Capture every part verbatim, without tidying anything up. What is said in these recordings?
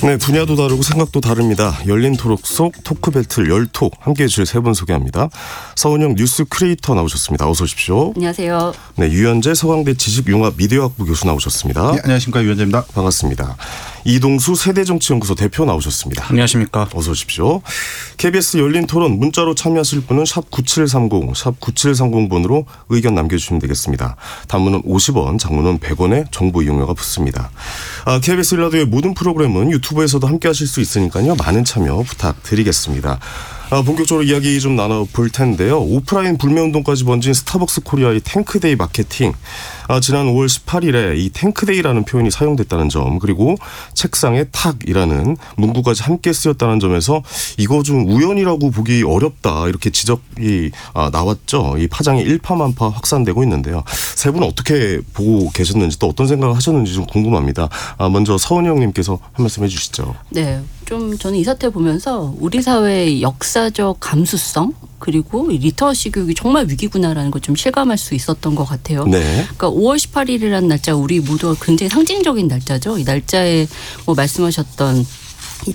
네, 분야도 다르고 생각도 다릅니다. 열린 토록 속 토크배틀 열톡 함께해 주실 세 분 소개합니다. 서은영 뉴스 크리에이터 나오셨습니다. 어서 오십시오. 안녕하세요. 네, 유현재 서강대 지식융합 미디어학부 교수 나오셨습니다. 네, 안녕하십니까, 유현재입니다. 반갑습니다. 이동수 세대정치연구소 대표 나오셨습니다. 안녕하십니까. 어서 오십시오. 케이비에스 열린 토론 문자로 참여하실 분은 샵 구칠삼공, 샵 구칠삼공 번으로 의견 남겨주시면 되겠습니다. 단문은 오십 원, 장문은 백 원의 정보 이용료가 붙습니다. 아, 케이비에스 일라디오의 모든 프로그램은 유튜브에서도 함께 하실 수 있으니까요. 많은 참여 부탁드리겠습니다. 아, 본격적으로 이야기 좀 나눠볼 텐데요. 오프라인 불매운동까지 번진 스타벅스 코리아의 탱크데이 마케팅. 아, 지난 오월 십팔일에 이 탱크데이라는 표현이 사용됐다는 점, 그리고 책상에 탁이라는 문구까지 함께 쓰였다는 점에서 이거 좀 우연이라고 보기 어렵다, 이렇게 지적이 아, 나왔죠. 이 파장이 일파만파 확산되고 있는데요. 세 분은 어떻게 보고 계셨는지, 또 어떤 생각을 하셨는지 좀 궁금합니다. 아, 먼저 서은영님께서 한 말씀 해주시죠. 네, 좀 저는 이 사태 보면서 우리 사회의 역사적 감수성, 그리고 리터시 교육이 정말 위기구나라는 걸 좀 실감할 수 있었던 것 같아요. 네. 그러니까 오월 십팔일이라는 날짜, 우리 모두가 굉장히 상징적인 날짜죠. 이 날짜에 뭐 말씀하셨던 이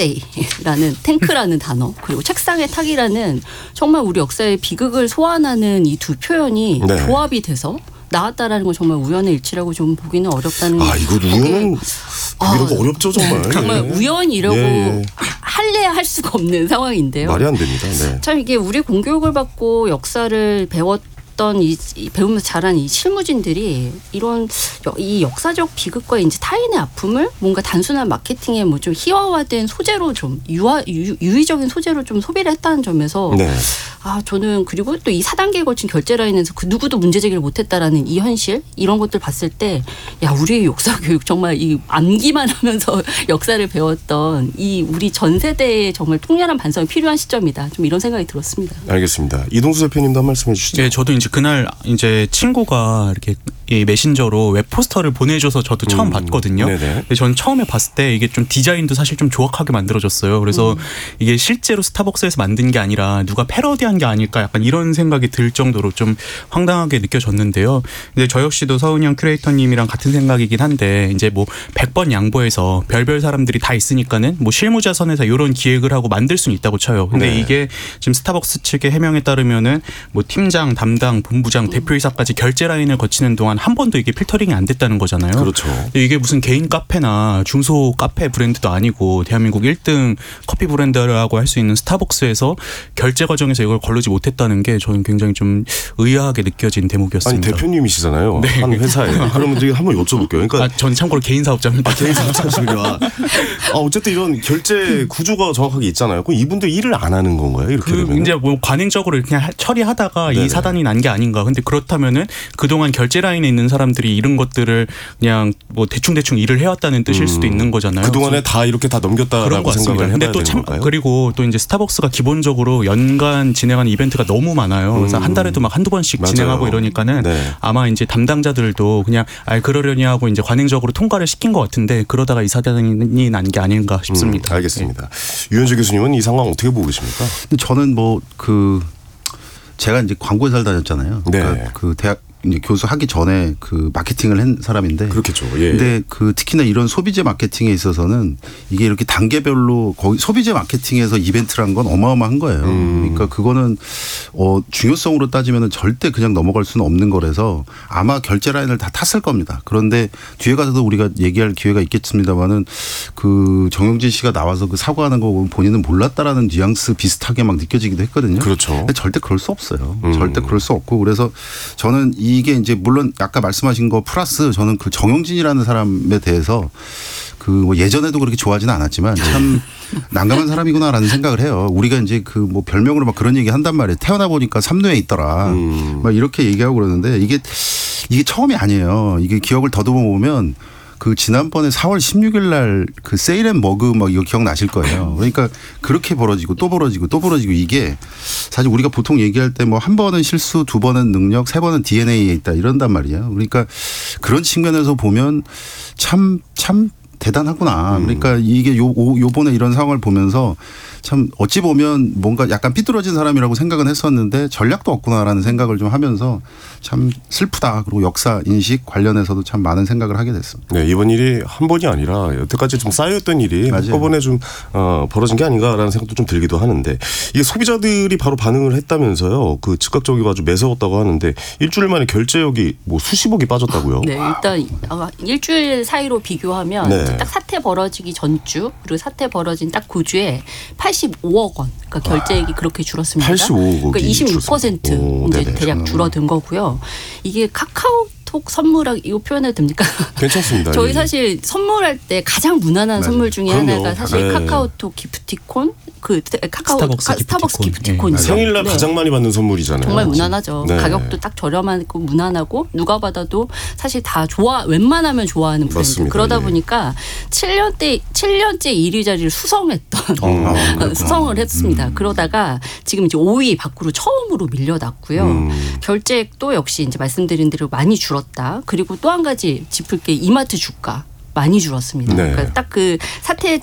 탱크데이라는 탱크라는 단어, 그리고 책상에 탁이라는 정말 우리 역사의 비극을 소환하는 이 두 표현이 네. 조합이 돼서 나왔다라는 건 정말 우연의 일치라고 좀 보기는 어렵다는. 아, 이거 우연은 보기가 아, 어렵죠, 정말. 정말 네. 우연이라고 예, 예. 할래야 할 수가 없는 상황인데요. 말이 안 됩니다. 네. 참 이게 우리 공교육을 받고 역사를 배웠던 이, 이 배우면서 자란 이 실무진들이 이런 이 역사적 비극과 이제 타인의 아픔을 뭔가 단순한 마케팅의 뭐 좀 희화화된 소재로 좀 유화, 유, 유의적인 소재로 좀 소비를 했다는 점에서 네. 아, 저는 그리고 또 이 사 단계에 걸친 결제 라인에서 그 누구도 문제 제기를 못했다라는 이 현실, 이런 것들 봤을 때, 야, 우리의 역사 교육 정말 이 암기만 하면서 역사를 배웠던 이 우리 전 세대에 정말 통렬한 반성이 필요한 시점이다. 좀 이런 생각이 들었습니다. 알겠습니다. 이동수 대표님도 한 말씀 해주시죠. 네, 저도 이제 그날 이제 친구가 이렇게 이 메신저로 웹 포스터를 보내줘서 저도 처음 음, 봤거든요. 네네. 근데 저는 처음에 봤을 때 이게 좀 디자인도 사실 좀 조악하게 만들어졌어요. 그래서 음. 이게 실제로 스타벅스에서 만든 게 아니라 누가 패러디한 게 아닐까, 약간 이런 생각이 들 정도로 좀 황당하게 느껴졌는데요. 근데 저 역시도 서은영 큐레이터님이랑 같은 생각이긴 한데, 이제 뭐 백 번 양보해서 별별 사람들이 다 있으니까는 뭐 실무자선에서 이런 기획을 하고 만들 수는 있다고 쳐요. 근데 네. 이게 지금 스타벅스 측의 해명에 따르면은 뭐 팀장, 담당, 본부장, 대표이사까지 결제 라인을 거치는 동안 한 번도 이게 필터링이 안 됐다는 거잖아요. 그렇죠. 이게 무슨 개인 카페나 중소 카페 브랜드도 아니고 대한민국 일 등 커피 브랜드라고 할 수 있는 스타벅스에서 결제 과정에서 이걸 걸르지 못했다는 게 저는 굉장히 좀 의아하게 느껴진 대목이었습니다. 아니, 대표님이시잖아요. 네. 한 회사에. 그러면 제가 한번 여쭤볼게요. 그러니까 아, 저는 참고로 개인 사업자입니다. 아, 개인 사업자시구나. 아, 어쨌든 이런 결제 구조가 정확하게 있잖아요. 그럼 이분들 일을 안 하는 건가요? 이렇게 그 되면? 이제 뭐 관행적으로 그냥 처리하다가 네네. 이 사단이 난 게 아닌가. 근데 그렇다면은 그동안 결제 라인에 있는 사람들이 이런 것들을 그냥 뭐 대충 대충 일을 해왔다는 뜻일 음, 수도 있는 거잖아요. 그 동안에 다 이렇게 다 넘겼다라고 생각을 해봐야 되는 참, 걸까요? 그리고 또 이제 스타벅스가 기본적으로 연간 진행하는 이벤트가 너무 많아요. 그래서 음. 한 달에도 막 한두 번씩 맞아요. 진행하고 이러니까는 네. 아마 이제 담당자들도 그냥 아 그러려니 하고 이제 관행적으로 통과를 시킨 것 같은데, 그러다가 이 사단이 난 게 아닌가 싶습니다. 음, 알겠습니다. 네. 유현재 교수님은 이 상황 어떻게 보고 계십니까? 저는 뭐 그 제가 이제 광고회사를 다녔잖아요. 네. 그러니까 그 대학 이제 교수 하기 전에 그 마케팅을 한 사람인데. 그렇겠죠. 예. 근데 그 특히나 이런 소비재 마케팅에 있어서는 이게 이렇게 단계별로 거기 소비재 마케팅에서 이벤트란 건 어마어마한 거예요. 음. 그러니까 그거는 어 중요성으로 따지면은 절대 그냥 넘어갈 수는 없는 거라서 아마 결제 라인을 다 탔을 겁니다. 그런데 뒤에 가서도 우리가 얘기할 기회가 있겠습니다만은 그 정영진 씨가 나와서 그 사과하는 거 보면 본인은 몰랐다라는 뉘앙스 비슷하게 막 느껴지기도 했거든요. 그렇죠. 근데 절대 그럴 수 없어요. 음. 절대 그럴 수 없고, 그래서 저는 이 이게 이제 물론 아까 말씀하신 거 플러스 저는 그 정영진이라는 사람에 대해서 그 뭐 예전에도 그렇게 좋아하지는 않았지만 참 난감한 사람이구나라는 생각을 해요. 우리가 이제 그 뭐 별명으로 막 그런 얘기 한단 말이에요. 태어나 보니까 삼루에 있더라. 음. 막 이렇게 얘기하고 그러는데 이게 이게 처음이 아니에요. 이게 기억을 더듬어 보면 그 지난번에 사월 십육일 날 그 세일앤머그 막 이거 기억나실 거예요. 그러니까 그렇게 벌어지고 또 벌어지고 또 벌어지고, 이게 사실 우리가 보통 얘기할 때 뭐 한 번은 실수, 두 번은 능력, 세 번은 디엔에이에 있다 이런단 말이에요. 그러니까 그런 측면에서 보면 참, 참 대단하구나. 음. 그러니까 이게 요, 요- 요번에 이런 상황을 보면서 참 어찌 보면 뭔가 약간 삐뚤어진 사람이라고 생각은 했었는데 전략도 없구나라는 생각을 좀 하면서 참 슬프다. 그리고 역사 인식 관련해서도 참 많은 생각을 하게 됐습니다. 네, 이번 일이 한 번이 아니라 여태까지 좀 쌓여있던 일이 맞아요. 한꺼번에 좀 어, 벌어진 게 아닌가라는 생각도 좀 들기도 하는데 이게 소비자들이 바로 반응을 했다면서요. 그 즉각적이고 아주 매서웠다고 하는데 일주일 만에 결제액이 뭐 수십억이 빠졌다고요. 네, 일단 아마 일주일 사이로 비교하면 네. 이제 딱 사태 벌어지기 전주 그리고 사태 벌어진 딱 그 주에 팔십오억 원, 그러니까 결제액이 그렇게 줄었습니다. 팔십오억이 그러니까 이십육 퍼센트 오, 이제 네네. 대략 줄어든 거고요. 이게 카카오톡 선물하기 이거 표현해도 됩니까? 괜찮습니다. 저희 예. 사실 선물할 때 가장 무난한 맞아요. 선물 중에 그럼요. 하나가 사실 네. 카카오톡 기프티콘, 그 카카오 스타벅스 카- 스타벅스 기프티콘. 기프티콘 네. 생일날 네. 가장 많이 받는 선물이잖아요. 정말 무난하죠. 네. 가격도 딱 저렴하고 무난하고 누가 받아도 사실 다 좋아 웬만하면 좋아하는 브랜드. 맞습니다. 그러다 예. 보니까 칠 년대 칠 년째 일 위 자리를 수성했던 어, 수성을 했습니다. 그러다가 지금 이제 오 위 밖으로 처음으로 밀려났고요. 음. 결제액도 역시 이제 말씀드린 대로 많이 줄었다. 그리고 또 한 가지 짚을 게 이마트 주가. 많이 줄었습니다. 네. 그러니까 딱 그 사태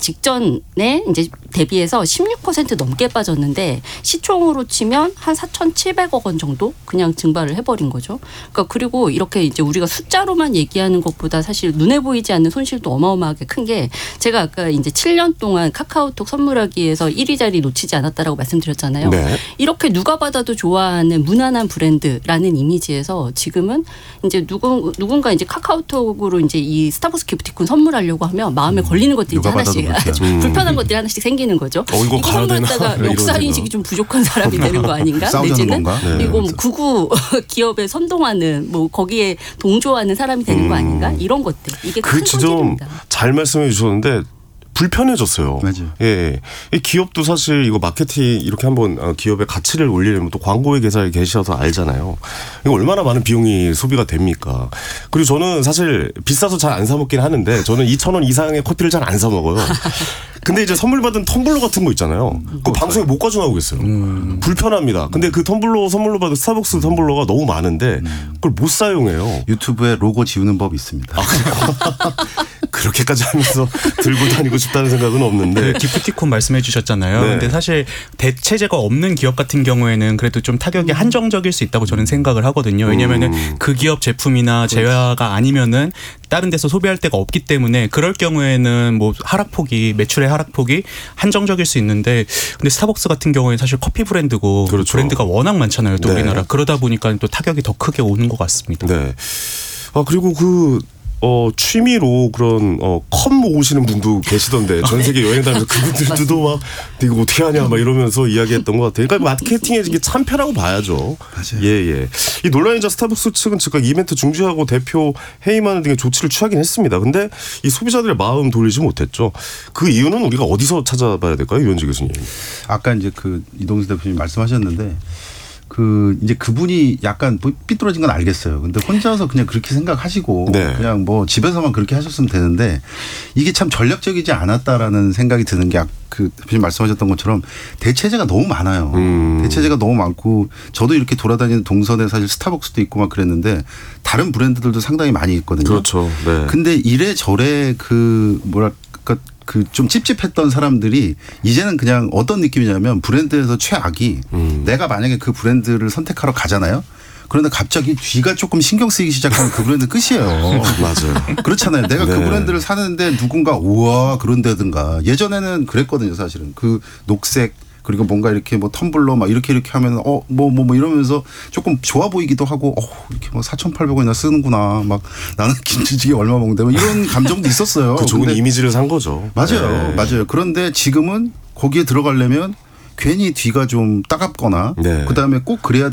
직전에 이제 대비해서 십육 퍼센트 넘게 빠졌는데 시총으로 치면 한 사천칠백억 원 정도 그냥 증발을 해버린 거죠. 그러니까 그리고 이렇게 이제 우리가 숫자로만 얘기하는 것보다 사실 눈에 보이지 않는 손실도 어마어마하게 큰 게 제가 아까 이제 칠 년 동안 카카오톡 선물하기에서 일 위 자리 놓치지 않았다라고 말씀드렸잖아요. 네. 이렇게 누가 받아도 좋아하는 무난한 브랜드라는 이미지에서 지금은 이제 누군 누군가 이제 카카오톡으로 이제 이 스타벅스 기프티콘 선물하려고 하면 마음에 걸리는 것들이 이제 누가 받아도 하나씩 그렇죠. 음. 불편한 것들이 하나씩 생기는 거죠. 어, 이거 가야 되나? 선물했다가 이런 역사 생각. 인식이 좀 부족한 사람이 되는 거 아닌가? 싸우자는 내지는 건가? 네. 이거 뭐 극우 기업에 선동하는 뭐 거기에 동조하는 사람이 되는 거 아닌가? 이런 것들 이게 그 큰 지점 손실입니다. 잘 말씀해 주셨는데 불편해졌어요. 맞아요. 예, 이 기업도 사실 이거 마케팅 이렇게 한번 어, 기업의 가치를 올리려면 또 광고의 계좌에 계셔서 알잖아요. 이거 얼마나 많은 비용이 소비가 됩니까? 그리고 저는 사실 비싸서 잘 안 사 먹긴 하는데 저는 이천 원 이상의 커피를 잘 안 사 먹어요. 근데 이제 선물 받은 텀블러 같은 거 있잖아요. 그 방송에 못 가져나오겠어요. 불편합니다. 근데 그 텀블러 선물로 받은 스타벅스 텀블러가 너무 많은데 그걸 못 사용해요. 유튜브에 로고 지우는 법이 있습니다. 그렇게까지 하면서 들고 다니고 싶다는 생각은 없는데. 그 기프티콘 말씀해 주셨잖아요. 네. 근데 사실 대체제가 없는 기업 같은 경우에는 그래도 좀 타격이 한정적일 수 있다고 저는 생각을 하거든요. 왜냐면은 음. 그 기업 제품이나 제화가 아니면은 다른 데서 소비할 데가 없기 때문에 그럴 경우에는 뭐 하락폭이 매출의 하락폭이 한정적일 수 있는데 근데 스타벅스 같은 경우에 사실 커피 브랜드고 그렇죠. 브랜드가 워낙 많잖아요. 또 네. 우리나라. 그러다 보니까 또 타격이 더 크게 오는 것 같습니다. 네. 아 그리고 그 어, 취미로 그런 어, 컵 모으시는 분도 계시던데 전 세계 여행 다니면서 그분들도 막 이거 어떻게 하냐 막 이러면서 이야기했던 것 같아요. 그러니까 마케팅에 이게 참패라고 봐야죠. 맞아요. 예예. 이 논란이자 스타벅스 측은 즉각 이벤트 중지하고 대표 해임하는 등의 조치를 취하긴 했습니다. 근데 이 소비자들의 마음 돌리지 못했죠. 그 이유는 우리가 어디서 찾아봐야 될까요, 유현지 교수님? 아까 이제 그 이동수 대표님 말씀하셨는데 그 이제 그분이 약간 뭐 삐뚤어진 건 알겠어요. 근데 혼자서 그냥 그렇게 생각하시고 네. 그냥 뭐 집에서만 그렇게 하셨으면 되는데 이게 참 전략적이지 않았다라는 생각이 드는 게 그 대표님 말씀하셨던 것처럼 대체제가 너무 많아요. 음. 대체제가 너무 많고 저도 이렇게 돌아다니는 동선에 사실 스타벅스도 있고 막 그랬는데 다른 브랜드들도 상당히 많이 있거든요. 그렇죠. 네. 근데 이래저래 그 뭐랄까 그 좀 찝찝했던 사람들이 이제는 그냥 어떤 느낌이냐면 브랜드에서 최악이 음. 내가 만약에 그 브랜드를 선택하러 가잖아요. 그런데 갑자기 뒤가 조금 신경 쓰이기 시작하면 그 브랜드 끝이에요. 맞아요. 그렇잖아요. 내가 네. 그 브랜드를 사는데 누군가 우와 그런다든가 예전에는 그랬거든요. 사실은 그 녹색 그리고 뭔가 이렇게 뭐 텀블러 막 이렇게 이렇게 하면 어 뭐 뭐 뭐 이러면서 조금 좋아 보이기도 하고 어 이렇게 뭐 사천팔백 원이나 쓰는구나 막 나는 김치찌개 얼마 먹는데 뭐 이런 감정도 있었어요. 그 좋은 근데 이미지를 산 거죠. 맞아요. 네. 맞아요. 그런데 지금은 거기에 들어가려면 괜히 뒤가 좀 따갑거나 네. 그다음에 꼭 그래야